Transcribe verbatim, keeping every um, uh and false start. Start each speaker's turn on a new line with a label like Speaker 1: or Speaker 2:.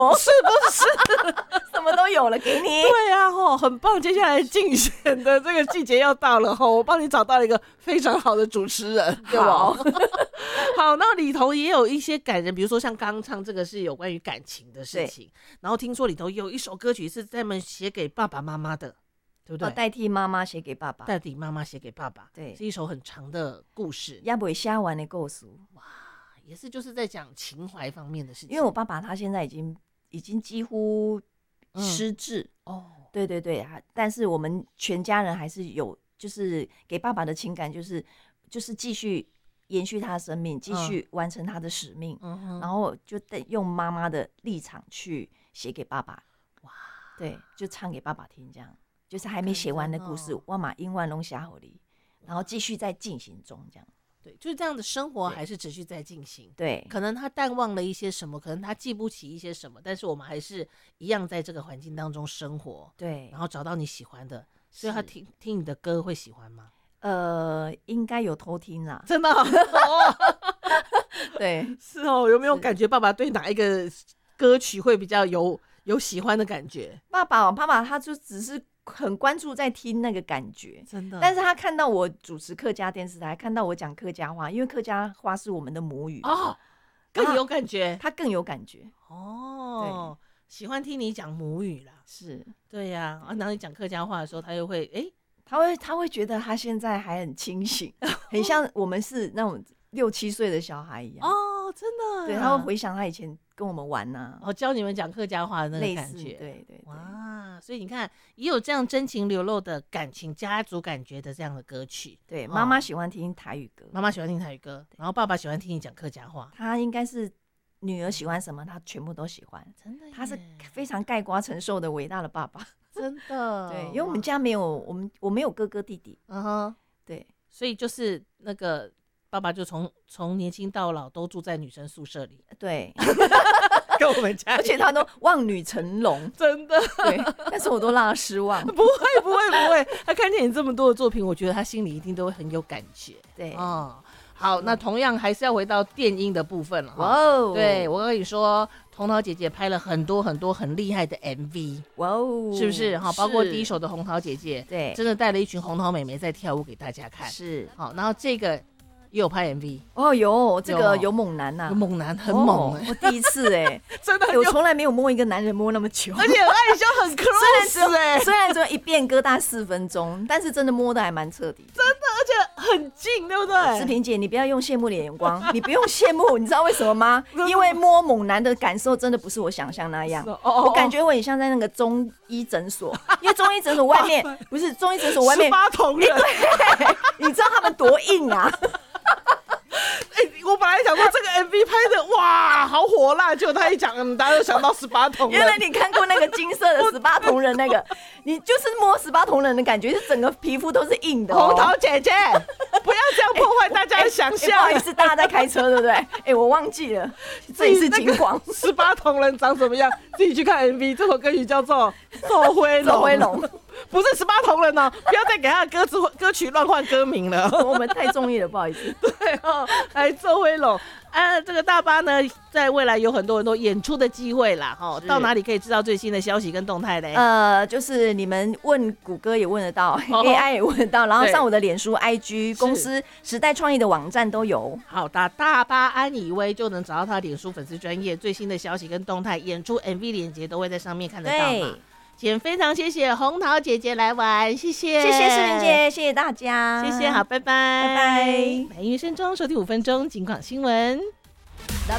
Speaker 1: 是不是？
Speaker 2: 什么都有了，给你。
Speaker 1: 对啊，吼，很棒！接下来竞选的这个季节要到了，吼，我帮你找到了一个非常好的主持人，对吧？好，那里头也有一些感人，比如说像刚刚唱这个是有关于感情的事情，然后听说里头有一首歌曲是他们写给爸爸妈妈的，对不对？
Speaker 2: 哦、代替妈妈写给爸爸，
Speaker 1: 代替妈妈写给爸爸，
Speaker 2: 对，
Speaker 1: 是一首很长的故事，
Speaker 2: 也不会写完的故事。
Speaker 1: 哇，也是就是在讲情怀方面的事情。
Speaker 2: 因为我爸爸他现在已经已经几乎失智、嗯、哦，对对对，但是我们全家人还是有，就是给爸爸的情感，就是就是继续延续他的生命，继续完成他的使命，嗯、然后就用妈妈的立场去写给爸爸，哇，对，就唱给爸爸听，这样就是还没写完的故事，我把英万龙写好哩，然后继续在进行中，这样。
Speaker 1: 对，就是这样的生活还是持续在进行。
Speaker 2: 对，
Speaker 1: 可能他淡忘了一些什么，可能他记不起一些什么，但是我们还是一样在这个环境当中生活。
Speaker 2: 对，
Speaker 1: 然后找到你喜欢的，所以他听听你的歌会喜欢吗？
Speaker 2: 呃，应该有偷听啦，
Speaker 1: 真的、哦。
Speaker 2: 对，
Speaker 1: 是哦。有没有感觉爸爸对哪一个歌曲会比较有有喜欢的感觉？
Speaker 2: 爸爸，爸爸他就只是很关注在听那个感觉，
Speaker 1: 真的。
Speaker 2: 但是他看到我主持客家电视台，看到我讲客家话，因为客家话是我们的母语
Speaker 1: 哦，更有感觉，
Speaker 2: 他更有感觉
Speaker 1: 哦。对，喜欢听你讲母语啦，
Speaker 2: 是
Speaker 1: 对呀、啊。啊，然后你讲客家话的时候，他又会哎。
Speaker 2: 他会他会觉得他现在还很清醒，很像我们是那种六七岁的小孩一样
Speaker 1: 哦，真的。
Speaker 2: 对，他会回想他以前跟我们玩呐、
Speaker 1: 啊，哦，教你们讲客家话的那个感觉，
Speaker 2: 对 对, 对
Speaker 1: 哇，所以你看也有这样真情流露的感情、家族感觉的这样的歌曲。
Speaker 2: 对，妈妈喜欢听台语歌，
Speaker 1: 妈妈喜欢听台语歌，然后爸爸喜欢听你讲客家话。
Speaker 2: 他应该是女儿喜欢什么，他全部都喜欢，
Speaker 1: 真的，
Speaker 2: 他是非常概括承受的伟大的爸爸。
Speaker 1: 真的，
Speaker 2: 对，因为我们家没有我们我没有哥哥弟弟，
Speaker 1: 嗯哼，
Speaker 2: 对，
Speaker 1: 所以就是那个爸爸就从从年轻到老都住在女生宿舍里，
Speaker 2: 对，
Speaker 1: 跟我们家，
Speaker 2: 而且他都望女成龙，
Speaker 1: 真的，
Speaker 2: 对，但是我都让他失望，
Speaker 1: 不会不会不会，他看见你这么多的作品，我觉得他心里一定都会很有感觉，
Speaker 2: 对，
Speaker 1: 哦。好，那同样还是要回到电音的部分了。
Speaker 2: 哇哦，
Speaker 1: 对，我跟你说，红桃姐姐拍了很多很多很厉害的 M V，
Speaker 2: 哇哦，
Speaker 1: 是不是？哈，包括第一首的红桃姐姐，
Speaker 2: 对，
Speaker 1: 真的带了一群红桃妹妹在跳舞给大家看。
Speaker 2: 是，
Speaker 1: 好，然后这个也有拍 M V，
Speaker 2: 哦，有这个有猛男呐、啊，
Speaker 1: 有猛男很猛、欸
Speaker 2: 哦，我第一次哎、欸，
Speaker 1: 真的，
Speaker 2: 我从来没有摸一个男人摸那么久，
Speaker 1: 而且很害羞很 close 哎、
Speaker 2: 欸，虽然只有一遍歌大四分钟，但是真的摸的还蛮彻底的，
Speaker 1: 真的，而且很近，对不对？
Speaker 2: 志平姐，你不要用羡慕的眼光，你不用羡慕，你知道为什么吗？因为摸猛男的感受真的不是我想象那样，
Speaker 1: 哦哦哦，
Speaker 2: 我感觉我很像在那个中医诊所，因为中医诊所外面不是中医诊所外面
Speaker 1: 十八铜人，
Speaker 2: 欸、对，你知道他们多硬啊？
Speaker 1: 哎、欸，我本来想说这个 M V 拍的哇，好火辣，结果他一讲，嗯，大家都想到十八铜人。
Speaker 2: 原来你看过那个金色的十八铜人，那个你就是摸十八铜人的感觉，是整个皮肤都是硬的、哦。
Speaker 1: 红桃姐姐，不要这样破坏大家的想象、欸欸。
Speaker 2: 不好意思，大家在开车，对不对？哎、欸，我忘记了，这里是金广。
Speaker 1: 十八铜人长什么样？自己去看 M V。这首歌曲叫做《奏灰龙》。
Speaker 2: 奏灰龙。
Speaker 1: 不是十八铜人哦，不要再给他的歌词歌曲乱换歌名了，
Speaker 2: 我们太中意了，不好意思。
Speaker 1: 对哦，来奏灰龙啊，这个大巴呢，在未来有很多很多演出的机会啦，哈、哦，到哪里可以知道最新的消息跟动态嘞？
Speaker 2: 呃，就是你们问谷歌也问得到、哦、，A I 也问得到，然后上我的脸书、I G 公司时代创意的网站都有。
Speaker 1: 好，打大巴安以威就能找到他的脸书粉丝专页最新的消息跟动态，演出 M V 链接都会在上面看得到嘛。今天非常谢谢红桃姐姐来玩，谢谢，
Speaker 2: 谢谢世玲姐，谢谢大家，
Speaker 1: 谢谢，好，拜拜，
Speaker 2: 拜拜。
Speaker 1: 来音乐声中收听五分钟警广新闻。
Speaker 2: 拜拜。